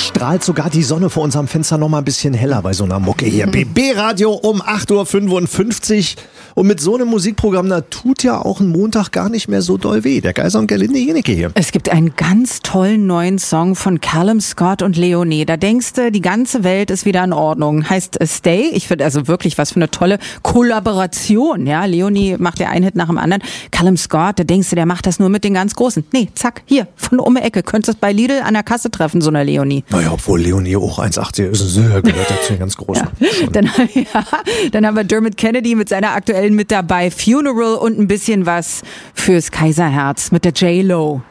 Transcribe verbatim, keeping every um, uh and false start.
strahlt sogar die Sonne vor unserem Fenster noch mal ein bisschen heller bei so einer Mucke hier. B B-Radio um acht Uhr fünfundfünfzig. Und mit so einem Musikprogramm, da tut ja auch ein Montag gar nicht mehr so doll weh. Der Kaiser und Gerlinde Jenecke hier. Es gibt einen ganz tollen neuen Song von Callum Scott und Leonie. Da denkst du, die ganze Welt ist wieder in Ordnung. Heißt Stay. Ich finde also wirklich, was für eine tolle Kollaboration. Ja, Leonie macht ja einen Hit nach dem anderen. Callum Scott, da denkst du, der macht das nur mit den ganz Großen. Nee, zack, hier, von um die Ecke. Könntest du bei Lidl an der Kasse treffen, so eine Leonie. Naja, obwohl Leonie auch eins Komma achtzig ist, gehört ja zu den ganz Großen. Ja. Dann, ja, dann haben wir Dermot Kennedy mit seiner aktuellen mit dabei. Funeral und ein bisschen was fürs Kaiserherz mit der J-Lo.